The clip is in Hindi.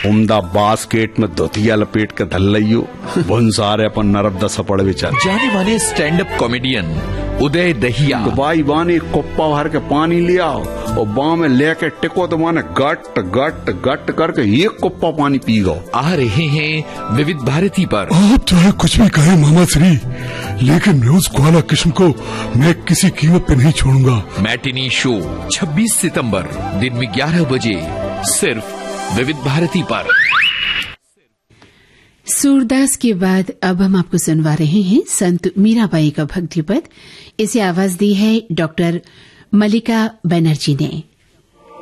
उमदा बास्केट में धोतिया लपेट के धल लियो सारे अपन नरद दस पड़ बेचार। जाने माने स्टैंड अप कॉमेडियन उदय दहिया तो भाई बाने कोप्पा भर के पानी लिया और बाँ में लेके टिको तो माने गट गट गट करके एक कोप्पा पानी पी गो। आ रहे हैं विविध भारती पर। आप चाहे कुछ भी कहें मामा श्री, लेकिन मैं उस ग्वाला किस्म को मैं किसी कीमत पे नहीं छोड़ूंगा। मैटिनी शो 26 सितंबर दिन में 11 बजे सिर्फ विविध भारती पर। सूरदास के बाद अब हम आपको सुनवा रहे हैं संत मीराबाई का भक्ति पद। इसे आवाज दी है डॉक्टर मल्लिका बनर्जी ने।